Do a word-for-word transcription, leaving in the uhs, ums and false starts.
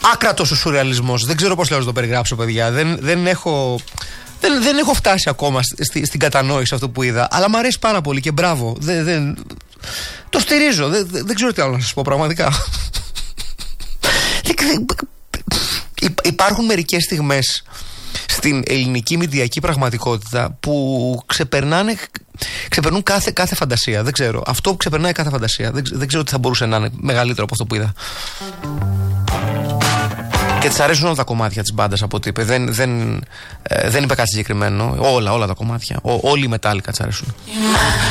άκρατος ο σουρεαλισμός. Δεν ξέρω πώς λέω να το περιγράψω, παιδιά. Δεν, δεν έχω. Δεν, δεν έχω φτάσει ακόμα στη, στην κατανόηση αυτό που είδα. Αλλά μου αρέσει πάρα πολύ και μπράβο. Δεν, δεν, το στηρίζω. Δεν, δεν ξέρω τι άλλο να σας πω πραγματικά. Υπάρχουν μερικές στιγμές στην ελληνική μηντιακή πραγματικότητα που ξεπερνάνε, ξεπερνούν κάθε, κάθε φαντασία. Δεν ξέρω. Αυτό που ξεπερνάει κάθε φαντασία. Δεν, δεν ξέρω τι θα μπορούσε να είναι μεγαλύτερο από αυτό που είδα. Και της αρέσουν όλα τα κομμάτια της μπάντας από ό,τι είπε. Δεν, δεν, ε, δεν είπε κάτι συγκεκριμένο. Όλα, όλα τα κομμάτια. Ό, όλοι οι Metallica της αρέσουν.